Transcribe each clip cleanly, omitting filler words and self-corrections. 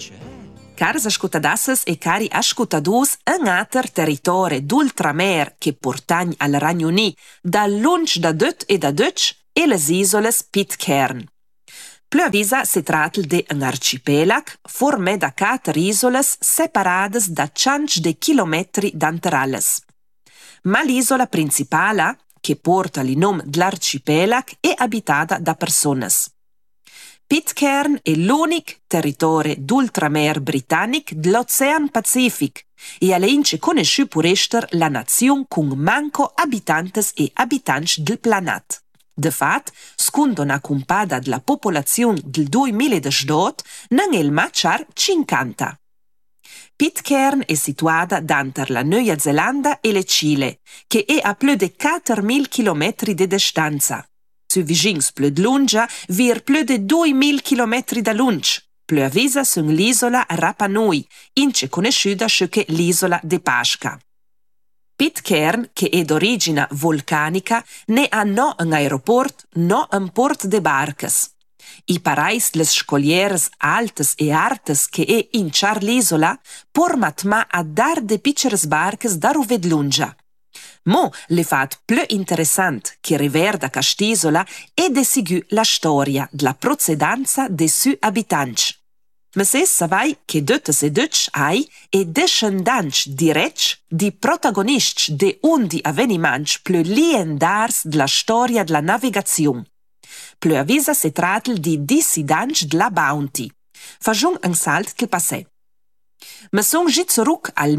Caras ascoltadasses e cari ascoltadus, un altro territorio d'ultramer che portagna al Regno Unito da lunch da dut e da Dutch e le isole Pitcairn. Plövisa si tratta di un arcipelag formato da 4 isole separate da cianci di chilometri d'anterales. Ma l'isola principale, che porta il nome dell'arcipelag, è abitata da persone. Pitcairn è l'unico territorio d'ultramer britannico dell'Oceano Pacifico e è l'ince conosciuto per essere la nazione con manco abitanti e abitanti del pianeta. De fatto, secondo una compada della popolazione del 2018, non è il machar 50. Pitcairn è situata tra la Nuova Zelanda e il Cile, che è a più di 4.000 km di distanza. Su vicins più di lunga, vir più di 2.000 km da lunch. Più avvisa su l'isola Rapa Nui, ince conosciuta come l'isola di Pasqua. Pitcairn, che è d'origine vulcanica, ne ha no un aeroporto, no un port de barcas. I parais les scolieres altes e artes che è in char l'isola pormat ma a dar de piccere barcas da ruved lunga. Mo le fat più interessant che riverda quest'isola è de sigu la storia della procedanza de su abitanti. Ma se savai che Dutches e Dutch hai e descendanti diretti di protagonisti de undi avvenimenti più legendars della storia della navigazione. Più avvisa si tratta di dissidenti della Bounty. Facciamo un salto del passé. Ma sono zurück al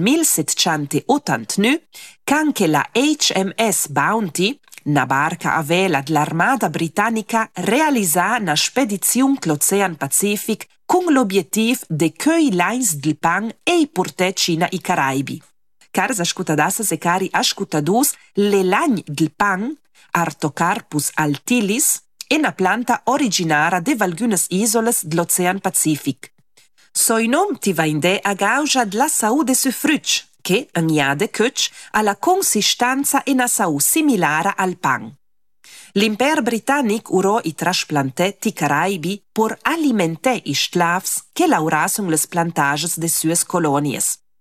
1789, quando la HMS Bounty, una barca a vela dell'armata britannica, realizzò una spedizione all'Oceano Pacifico con l'obiettivo di cueillare i lines del pan e i portarci ai Caraibi. Caras ascoltadasses e cari ascoltadus, le lagne del pan, Artocarpus altilis, è una pianta originaria di alcune isole dell'Oceano Pacifico. Suo nome ti va in idea a causa della salute dei suoi frutti, che, in iade cuc, ha la consistenza e una salute similare al pan. L'impero britannico urò i trasplantati Caraibi per alimentare i sclavs che lavoravano le plantages de sue colonie.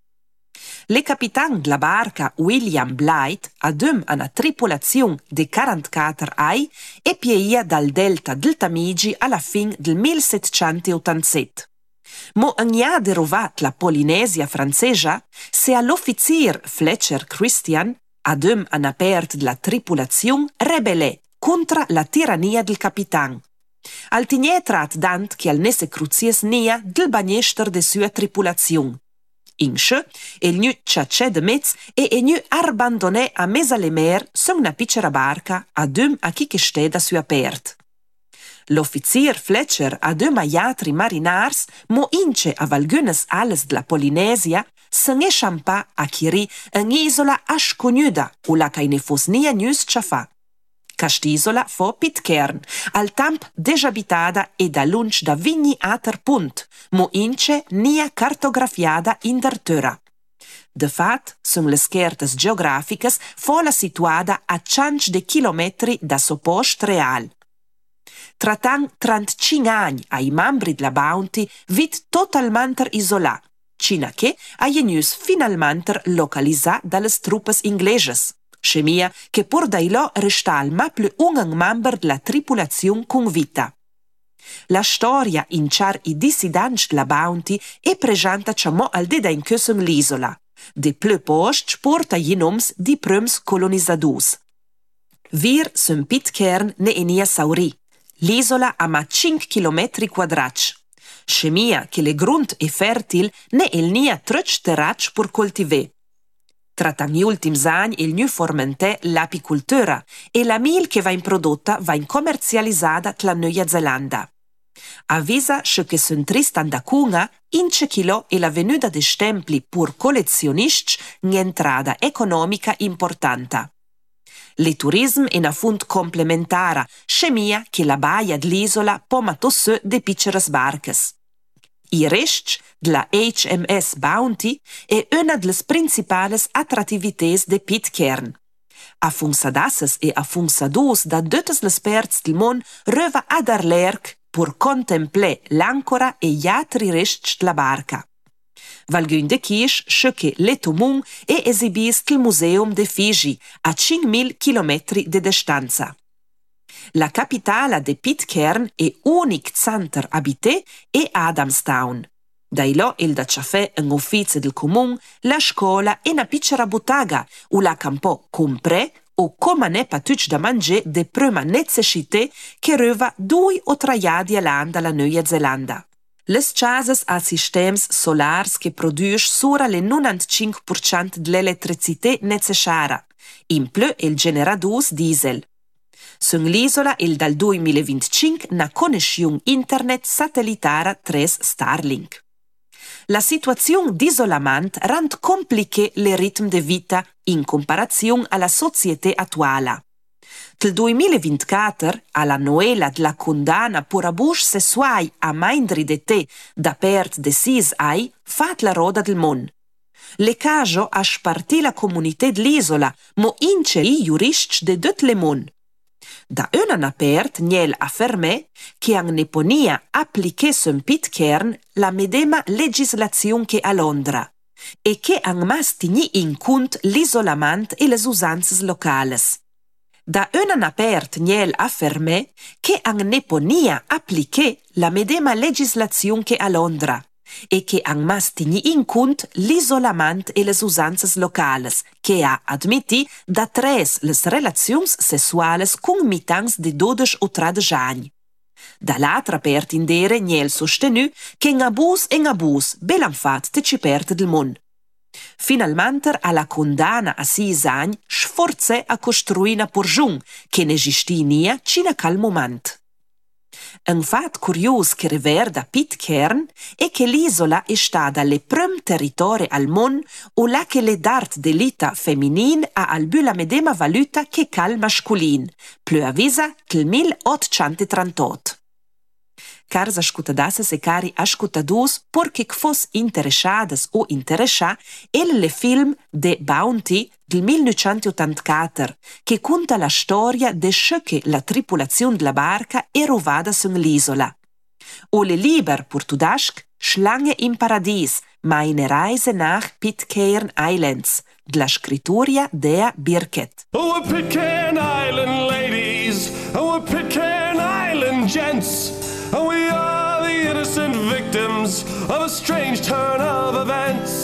Le capitano della barca William Blight, adum a una tripolazione di 44 ai, e pieia dal delta del Tamigi alla fine del 1787. Mo agna derovat la Polinesia francesa, se all'officier Fletcher Christian, adum an apert della tripulazione, rebellè contro la tirannia del capitan. Altigne trat dant che al nesse cruzies nia del bagnester de sua tripulazione. Inche, el nu ciacè de mezz e nu abbandonè a mesa le mer su una piccera barca adum a chi che steda su apert. L'officier Fletcher adum a altri marinars mo ince a valgunes alles della Polinesia se ne champa a chiri un'isola ascognuda o la che ne fos nia nus ciafà. Quest'isola fu Pitcairn, al tempo disabitata e da lunch da vigni ater punt, mo ince nia cartografiada in der terra. De fat, sun le schertes geograficas fola situada a cianci de chilometri da so post real. Tratan 35 anni ai membri della Bounty vit totalmente isolà, cina che a genus finalmente localizzà dalle truppe ingleses. Scemia che por dailo restal ma più un membro della tripolazione con vita. La storia in char i dissidenti della Bounty è presente ciamo al deda in cussum l'isola. De più post porta i noms di prums colonizadus. Vir sun Pitcairn ne enia sauri. L'isola ha ma 5 km quadrati. Scemia che le grunt è fertil ne el nia tröc terrac pur coltiver. Tra gli ultimi anni il nu formentè l'apicultura e la mil che va in prodotta va in commercializzata la Nuova Zelanda. Avvisa che sun tristan da cunga, ince chilo e la venuta de stempli pur collezionisti un'entrata economica importante. Il turismo è una fonte complementare, scemia che la baia dell'isola pomato su de piccere barcas. I resti della HMS Bounty è una delle principali attività di Pitcairn. A funsadasses e a funsadus da tutte le parti del mondo röva ad arlerc per contemplare l'ancora e gli altri resti della barca. Valgun de Kish sceche l'Etomun e esibist il Museum de Fiji a 5.000 km di distanza. La capitale de Pitcairn è unic center abité è Adamstown. Dai là il da caffè un ufficio del comune, la scuola e una piccola bottega, u la campo compré o come ne patuc da mangiare de prima necessità che reva 2 o 3 giorni all'anno alla Nuova Zelanda. Les cases a sistems solars che produce sura le 95% dell'elettricità necessaria, in più il generadus diesel. Sun l'isola il dal 2025 na connessione internet satellitare 3 Starlink. La situazione di isolamento rende compliqué le ritmi di vita in comparazione alla società attuale. Nel 2024, alla novella della condanna per abusi sessuali a mindri di te da parte di 6 anni, fa la roda del mondo. Le caso ha spartito la comunità dell'isola, ma ince i giuristi di tutto il mondo. Da un anno aperto, Niel affermè che an Neponia appliché su Pitcairn la medesima legislazione che a Londra e che han mastigni in conto l'isolamento e le usanze locali. Da un anno aperto, Niel affermè che an Neponia appliché la medesima legislazione che a Londra e che han mastigni in conto l'isolamento e le usanze locali, che ha admetti da 3 le relazioni sessuali con mitans di 12 o 13 anni. Dall'altra parte indere Niel sostenu che in abus, belan fat te ci perde del mondo. Finalmente alla condanna a 6 anni sforzè a costruire una porgiun che ne esistia cina cal momento. Un fatto curioso che rivela Pitcairn è che l'isola è stata il primo territorio al mondo o là che le d'arte dell'ita femminile ha albu la medesima valuta che cal masculin, più avvisa del 1838. Caras ascoltadasses e cari ascoltadus, perché fos interessades o interessà, il film The Bounty del 1984, che conta la storia de che la tripolazione della barca è rovata sull'isola. O le liber portudasch Schlange im Paradies, meine Reise nach Pitcairn Islands, della scrittoria Dea Birkett. Oh, Pitcairn Island ladies, oh, Pitcairn Island gents, we are the innocent victims of a strange turn of events.